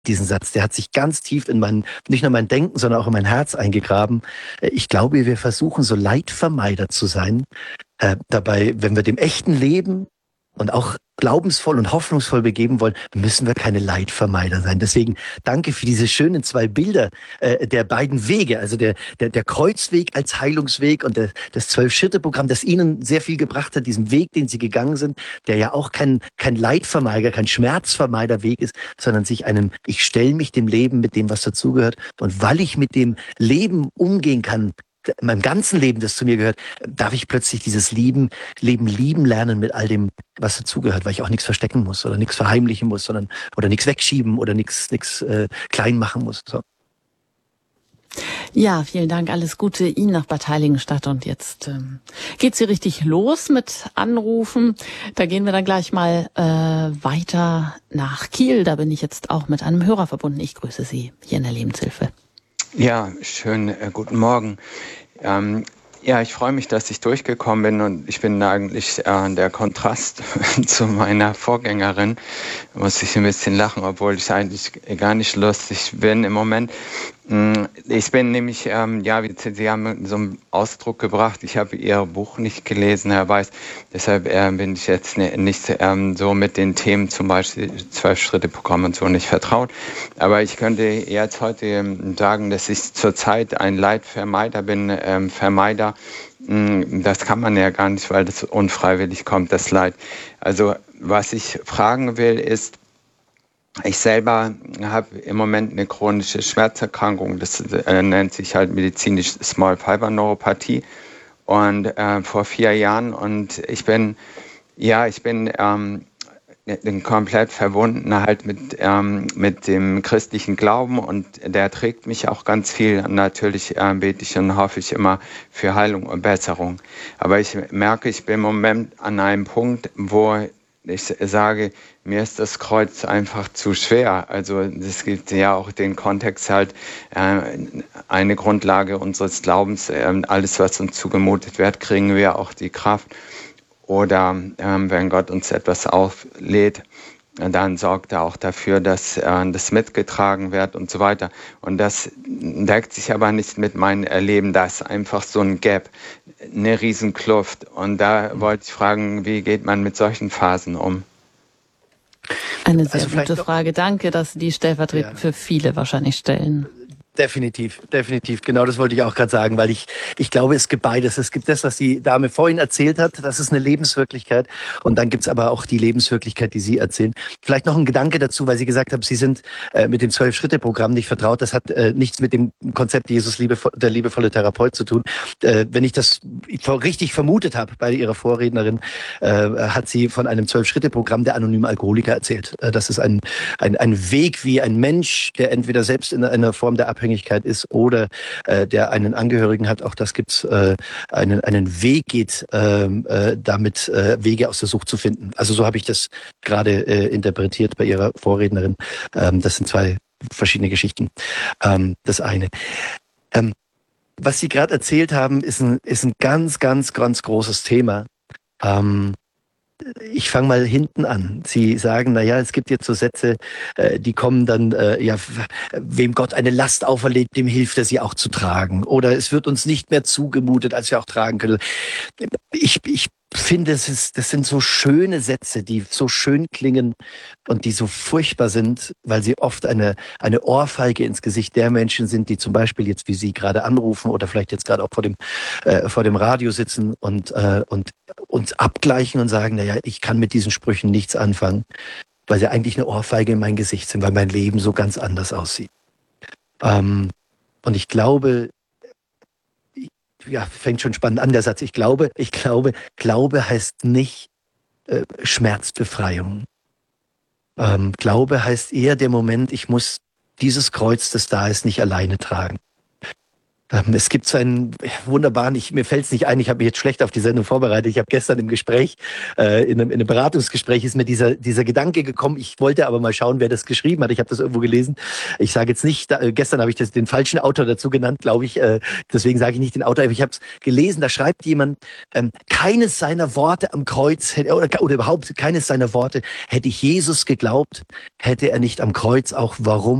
diesen Satz. Der hat sich ganz tief in nicht nur mein Denken, sondern auch in mein Herz eingegraben. Ich glaube, wir versuchen so Leidvermeider zu sein. Dabei, wenn wir dem echten Leben und auch glaubensvoll und hoffnungsvoll begeben wollen, müssen wir keine Leidvermeider sein. Deswegen danke für diese schönen 2 Bilder der beiden Wege, also der Kreuzweg als Heilungsweg und das 12-Schritte-Programm, das Ihnen sehr viel gebracht hat, diesen Weg, den Sie gegangen sind, der ja auch kein Leidvermeider, kein Schmerzvermeider Weg ist, sondern ich stelle mich dem Leben mit dem, was dazugehört. Und weil ich mit dem Leben umgehen kann, meinem ganzen Leben, das zu mir gehört, darf ich plötzlich dieses Leben lieben lernen mit all dem, was dazugehört, weil ich auch nichts verstecken muss oder nichts verheimlichen muss, oder nichts wegschieben oder nichts klein machen muss. So. Ja, vielen Dank. Alles Gute Ihnen nach Bad Heiligenstadt. Und jetzt geht's hier richtig los mit Anrufen. Da gehen wir dann gleich mal weiter nach Kiel. Da bin ich jetzt auch mit einem Hörer verbunden. Ich grüße Sie hier in der Lebenshilfe. Ja, schönen guten Morgen. Ja, ich freue mich, dass ich durchgekommen bin und ich bin eigentlich der Kontrast zu meiner Vorgängerin. Da muss ich ein bisschen lachen, obwohl ich eigentlich gar nicht lustig bin im Moment. Ich bin nämlich, Sie haben so einen Ausdruck gebracht, ich habe Ihr Buch nicht gelesen, Herr Weiß, deshalb bin ich jetzt nicht so mit den Themen, zum Beispiel 12-Schritte-Programm und so nicht vertraut. Aber ich könnte jetzt heute sagen, dass ich zurzeit ein Leidvermeider bin, Vermeider. Das kann man ja gar nicht, weil das unfreiwillig kommt, das Leid. Also was ich fragen will ist, ich selber habe im Moment eine chronische Schmerzerkrankung, das nennt sich halt medizinisch Small Fiber Neuropathie und vor 4 Jahren und ich bin komplett verbunden halt mit dem christlichen Glauben und der trägt mich auch ganz viel. Natürlich bete ich und hoffe ich immer für Heilung und Besserung. Aber ich merke, ich bin im Moment an einem Punkt, wo ich sage, mir ist das Kreuz einfach zu schwer. Also es gibt ja auch den Kontext halt, eine Grundlage unseres Glaubens, alles was uns zugemutet wird, kriegen wir auch die Kraft. Oder wenn Gott uns etwas auflädt, dann sorgt er auch dafür, dass das mitgetragen wird und so weiter. Und das deckt sich aber nicht mit meinem Erleben. Da ist einfach so ein Gap, eine Riesenkluft. Und da wollte ich fragen, wie geht man mit solchen Phasen um? Eine sehr gute Frage. Danke, dass Sie die stellvertretend für viele wahrscheinlich stellen. Definitiv. Genau, das wollte ich auch gerade sagen, weil ich glaube, es gibt beides. Es gibt das, was die Dame vorhin erzählt hat, das ist eine Lebenswirklichkeit. Und dann gibt's aber auch die Lebenswirklichkeit, die Sie erzählen. Vielleicht noch ein Gedanke dazu, weil Sie gesagt haben, Sie sind mit dem 12-Schritte-Programm nicht vertraut. Das hat nichts mit dem Konzept Jesus, der liebevolle Therapeut zu tun. Wenn ich das richtig vermutet habe bei Ihrer Vorrednerin, hat sie von einem 12-Schritte-Programm der anonymen Alkoholiker erzählt. Das ist ein Weg, wie ein Mensch, der entweder selbst in einer Form der Abhängigkeit ist oder der einen Angehörigen hat, auch das gibt's, einen Weg geht, damit Wege aus der Sucht zu finden. Also so habe ich das gerade interpretiert bei Ihrer Vorrednerin. Das sind 2 verschiedene Geschichten. Das eine. Was Sie gerade erzählt haben, ist ein ganz, ganz, ganz großes Thema. Ich fange mal hinten an. Sie sagen, es gibt jetzt so Sätze, die kommen dann, wem Gott eine Last auferlegt, dem hilft er sie auch zu tragen. Oder es wird uns nicht mehr zugemutet, als wir auch tragen können. Ich finde, das sind so schöne Sätze, die so schön klingen und die so furchtbar sind, weil sie oft eine Ohrfeige ins Gesicht der Menschen sind, die zum Beispiel jetzt wie Sie gerade anrufen oder vielleicht jetzt gerade auch vor dem Radio sitzen und uns abgleichen und sagen, ich kann mit diesen Sprüchen nichts anfangen, weil sie eigentlich eine Ohrfeige in mein Gesicht sind, weil mein Leben so ganz anders aussieht. Und ich glaube, fängt schon spannend an, der Satz. Ich glaube heißt nicht Schmerzbefreiung. Glaube heißt eher der Moment, ich muss dieses Kreuz, das da ist, nicht alleine tragen. Es gibt so einen wunderbaren, mir fällt es nicht ein, ich habe mich jetzt schlecht auf die Sendung vorbereitet. Ich habe gestern im Gespräch, in einem Beratungsgespräch ist mir dieser Gedanke gekommen. Ich wollte aber mal schauen, wer das geschrieben hat. Ich habe das irgendwo gelesen. Ich sage jetzt nicht, gestern habe ich den falschen Autor dazu genannt, glaube ich. Deswegen sage ich nicht den Autor. Aber ich habe es gelesen, da schreibt jemand, keines seiner Worte am Kreuz, oder überhaupt keines seiner Worte hätte ich Jesus geglaubt, hätte er nicht am Kreuz auch warum